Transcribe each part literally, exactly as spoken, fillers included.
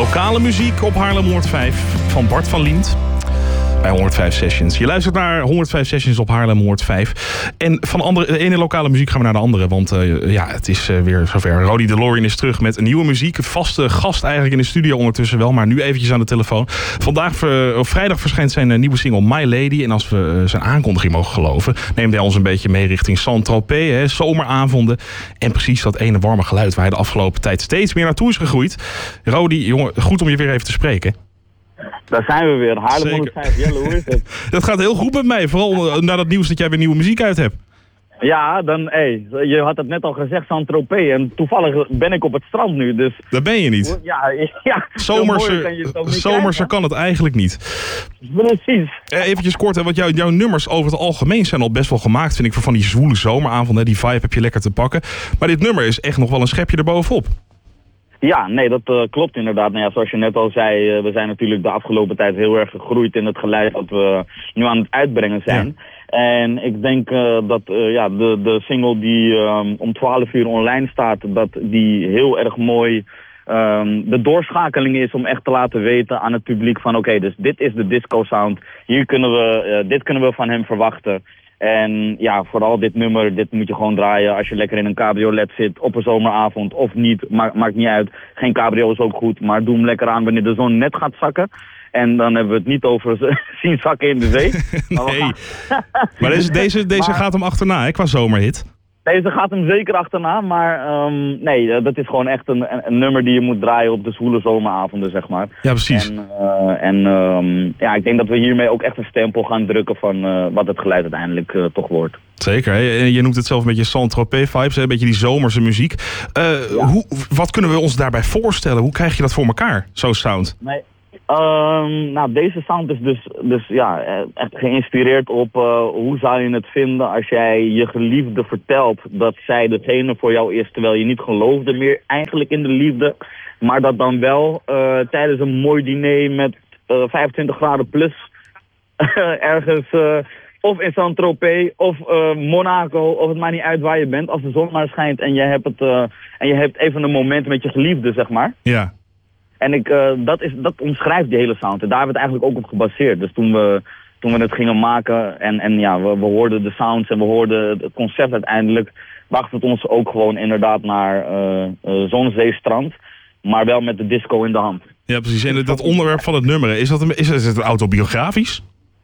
Lokale muziek op Haarlem honderdvijf van Bart van Liemt. Bij honderdvijf Sessions. Je luistert naar honderdvijf Sessions op Haarlem honderdvijf. En van andere, de ene lokale muziek gaan we naar de andere. Want uh, ja, het is uh, weer zover. Rody DeLorean is terug met nieuwe muziek. Een vaste gast eigenlijk in de studio ondertussen wel. Maar nu eventjes aan de telefoon. Vandaag, uh, op vrijdag verschijnt zijn uh, nieuwe single My Lady. En als we uh, zijn aankondiging mogen geloven, neemt hij ons een beetje mee richting Saint-Tropez. Hè, zomeravonden. En precies dat ene warme geluid waar hij de afgelopen tijd steeds meer naartoe is gegroeid. Rody, jongen, goed om je weer even te spreken. Daar zijn we weer. Haarlem honderdvijf. Jelle, hoe is het? Dat gaat heel goed met mij. Vooral na dat nieuws dat jij weer nieuwe muziek uit hebt. Ja, dan, hé, hey, je had het net al gezegd, Saint-Tropez. En toevallig ben ik op het strand nu, dus... Daar ben je niet. Ja, ja. Zomerse, kan, je zomerse kan het eigenlijk niet. Precies. Eh, eventjes kort, hè, want jou, jouw nummers over het algemeen zijn al best wel gemaakt, vind ik, voor van die zwoele zomeravonden. Die vibe heb je lekker te pakken. Maar dit nummer is echt nog wel een schepje erbovenop. Ja, nee, dat uh, klopt inderdaad. Nou ja, zoals je net al zei, uh, we zijn natuurlijk de afgelopen tijd heel erg gegroeid in het geluid dat we nu aan het uitbrengen zijn. Ja. En ik denk uh, dat uh, ja, de, de single die um, om twaalf uur online staat, dat die heel erg mooi um, de doorschakeling is om echt te laten weten aan het publiek van oké, okay, dus dit is de disco sound. Hier kunnen we, uh, dit kunnen we van hem verwachten. En ja, vooral dit nummer, dit moet je gewoon draaien als je lekker in een cabriolet zit op een zomeravond of niet, ma- maakt niet uit. Geen cabrio is ook goed, maar doe hem lekker aan wanneer de zon net gaat zakken. En dan hebben we het niet over zien zakken in de zee. Nee, maar, maar deze, deze, deze maar, gaat hem achterna, hè, qua zomerhit. Deze gaat hem zeker achterna, maar um, nee, dat is gewoon echt een, een nummer die je moet draaien op de zwoele zomeravonden, zeg maar. Ja, precies. En, uh, en um, ja, ik denk dat we hiermee ook echt een stempel gaan drukken van uh, wat het geluid uiteindelijk uh, toch wordt. Zeker, hè? Je noemt het zelf een beetje Saint-Tropez vibes, hè? Een beetje die zomerse muziek. Uh, ja. hoe, wat kunnen we ons daarbij voorstellen? Hoe krijg je dat voor elkaar, zo'n sound? Nee. Um, nou, deze sound is dus, dus ja, echt geïnspireerd op uh, hoe zou je het vinden als jij je geliefde vertelt dat zij degene voor jou is, terwijl je niet geloofde meer eigenlijk in de liefde, maar dat dan wel uh, tijdens een mooi diner met uh, vijfentwintig graden plus ergens uh, of in Saint-Tropez of uh, Monaco, of het maakt niet uit waar je bent, als de zon maar schijnt en je hebt, het, uh, en je hebt even een moment met je geliefde, zeg maar. Ja. En ik, uh, dat, is, dat omschrijft die hele sound. En daar hebben we het eigenlijk ook op gebaseerd. Dus toen we, toen we het gingen maken en, en ja, we, we hoorden de sounds en we hoorden het concept uiteindelijk, bracht het ons ook gewoon inderdaad naar uh, uh, zon, zee, strand. Maar wel met de disco in de hand. Ja, precies. En dat onderwerp van het nummer, is dat, een, is, is het autobiografisch?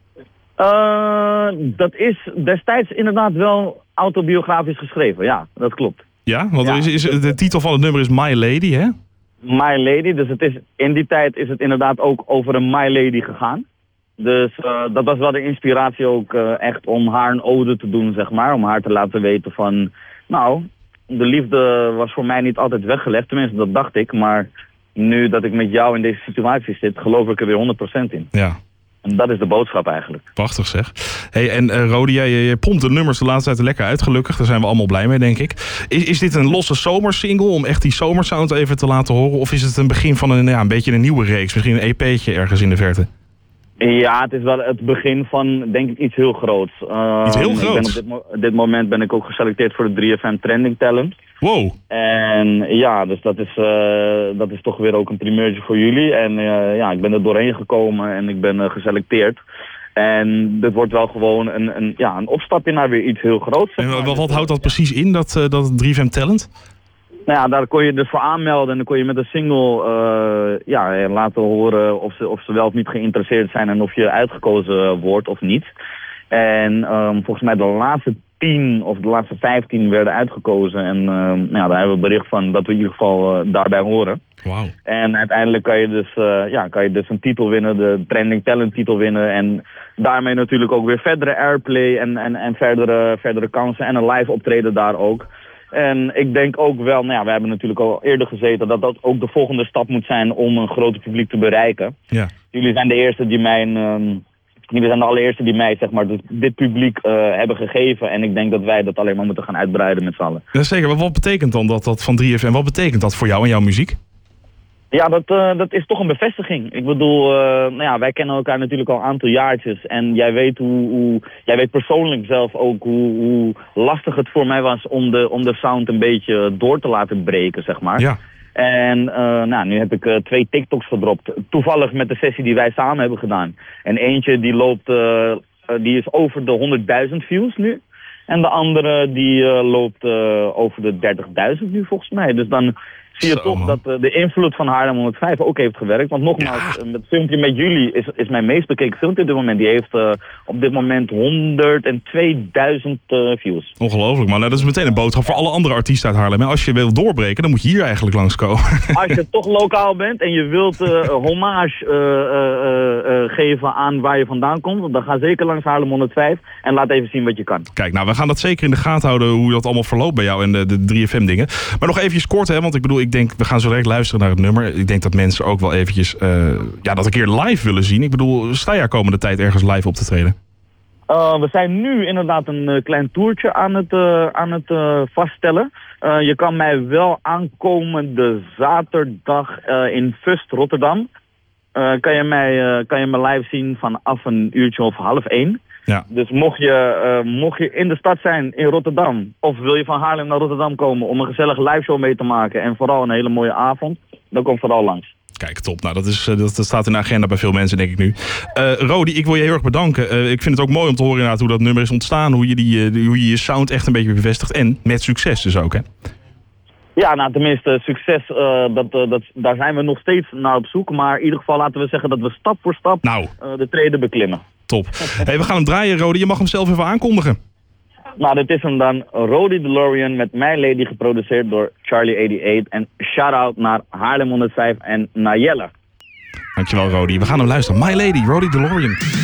Uh, dat is destijds inderdaad wel autobiografisch geschreven, ja, dat klopt. Ja, want ja. Is, is, de titel van het nummer is My Lady, hè? My Lady, dus het is, in die tijd is het inderdaad ook over een My Lady gegaan. Dus uh, dat was wel de inspiratie ook uh, echt om haar een ode te doen, zeg maar. Om haar te laten weten van, nou, de liefde was voor mij niet altijd weggelegd. Tenminste, dat dacht ik. Maar nu dat ik met jou in deze situatie zit, geloof ik er weer honderd procent in. Ja. En dat is de boodschap eigenlijk. Prachtig zeg. Hey, en uh, Rody, jij je pompt de nummers de laatste tijd er lekker uit, gelukkig. Daar zijn we allemaal blij mee, denk ik. Is, is dit een losse zomersingle om echt die zomersound even te laten horen? Of is het een begin van een, ja, een beetje een nieuwe reeks? Misschien een E P'tje ergens in de verte? Ja, het is wel het begin van, denk ik, iets heel groots. Uh, iets heel groots? Ik ben op dit, mo- dit moment ben ik ook geselecteerd voor de drie F M Trending Talent. Wow. En ja, dus dat is, uh, dat is toch weer ook een primeurtje voor jullie. En uh, ja, ik ben er doorheen gekomen en ik ben uh, geselecteerd. En dit wordt wel gewoon een, een, ja, een opstapje naar weer iets heel groots. En wat, wat, wat houdt dat precies in, dat, uh, dat drie F M Talent? Nou ja, daar kon je dus voor aanmelden en dan kon je met een single uh, ja, laten horen of ze, of ze wel of niet geïnteresseerd zijn en of je uitgekozen wordt of niet. En um, volgens mij de laatste tien of de laatste vijftien werden uitgekozen. En uh, nou ja, daar hebben we bericht van dat we in ieder geval uh, daarbij horen. Wow. En uiteindelijk kan je, dus, uh, ja, kan je dus een titel winnen, de Trending Talent titel winnen. En daarmee natuurlijk ook weer verdere airplay en, en, en verdere, verdere kansen en een live optreden daar ook. En ik denk ook wel, nou ja, we hebben natuurlijk al eerder gezeten dat dat ook de volgende stap moet zijn om een groter publiek te bereiken. Ja. Jullie zijn de eerste die mijn... Um, Jullie zijn de allereerste die mij, zeg maar, dit publiek uh, hebben gegeven. En ik denk dat wij dat alleen maar moeten gaan uitbreiden met z'n allen. Ja, zeker. Maar wat betekent dan dat, dat van drie F M? Wat betekent dat voor jou en jouw muziek? Ja, dat, uh, dat is toch een bevestiging. Ik bedoel, uh, nou ja, wij kennen elkaar natuurlijk al een aantal jaartjes. En jij weet, hoe, hoe, jij weet persoonlijk zelf ook hoe, hoe lastig het voor mij was om de, om de sound een beetje door te laten breken, zeg maar. Ja. En uh, nou, nu heb ik uh, twee TikToks gedropt. Toevallig met de sessie die wij samen hebben gedaan. En eentje die loopt, uh, uh, die is over de honderdduizend views nu. En de andere die uh, loopt uh, over de dertigduizend nu volgens mij. Dus dan zie je Zo, toch man. dat uh, de invloed van Haarlem honderdvijf ook heeft gewerkt. Want nogmaals, ja. het filmpje met jullie is, is mijn meest bekeken filmpje op dit moment. Die heeft uh, op dit moment honderdtweeduizend uh, views. Ongelooflijk man. Nou, dat is meteen een boodschap voor alle andere artiesten uit Haarlem. Als je wil doorbreken, dan moet je hier eigenlijk langskomen. Als je toch lokaal bent en je wilt uh, hommage uh, uh, uh, geven aan waar je vandaan komt, dan ga zeker langs Haarlem honderdvijf en laat even zien wat je kan. Kijk, nou we gaan dat zeker in de gaten houden hoe dat allemaal verloopt bij jou en de, de drie F M dingen. Maar nog eventjes kort, hè, want ik bedoel, ik denk, we gaan zo direct luisteren naar het nummer. Ik denk dat mensen ook wel eventjes uh, ja, dat een keer live willen zien. Ik bedoel, sta jij komende tijd ergens live op te treden? Uh, we zijn nu inderdaad een uh, klein toertje aan het, uh, aan het uh, vaststellen. Uh, je kan mij wel aankomende zaterdag uh, in Fust Rotterdam. Uh, kan, je mij, uh, kan je me live zien vanaf een uurtje of half één. Ja. Dus mocht je, uh, mocht je in de stad zijn in Rotterdam, of wil je van Haarlem naar Rotterdam komen om een gezellig live show mee te maken en vooral een hele mooie avond, dan kom vooral langs. Kijk, top. Nou, dat, is, dat, dat staat in de agenda bij veel mensen, denk ik nu. Uh, Rody, ik wil je heel erg bedanken. Uh, ik vind het ook mooi om te horen inderdaad hoe dat nummer is ontstaan, hoe je, die, uh, hoe je je sound echt een beetje bevestigt en met succes dus ook, hè? Ja, nou tenminste, succes, uh, dat, uh, dat, daar zijn we nog steeds naar op zoek. Maar in ieder geval laten we zeggen dat we stap voor stap nou. uh, de treden beklimmen. Top. Hey, we gaan hem draaien, Rody. Je mag hem zelf even aankondigen. Nou, dit is hem dan. Rody DeLorean met My Lady, geproduceerd door Charlie achtennegentig. En shout-out naar Haarlem honderdvijf en naar Jelle. Dankjewel, Rody. We gaan hem luisteren. My Lady, Rody DeLorean.